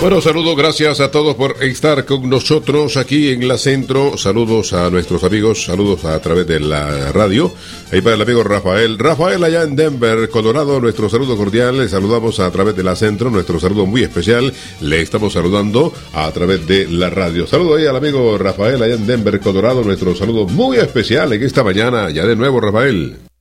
Bueno, saludos, gracias a todos por estar con nosotros aquí en la Centro. Saludos a nuestros amigos, saludos a través de la radio. Ahí para el amigo Rafael. Rafael allá en Denver, Colorado, nuestro saludo cordial. Le saludamos a través de la Centro, nuestro saludo muy especial. Le estamos saludando a través de la radio. Saludo ahí al amigo Rafael allá en Denver, Colorado, nuestro saludo muy especial en esta mañana. Ya de nuevo, Rafael.